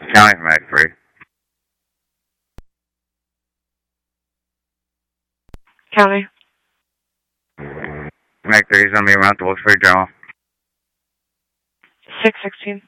County from Act 3. County. Act 3 is going to be around the Wilkes-Barre General. 616.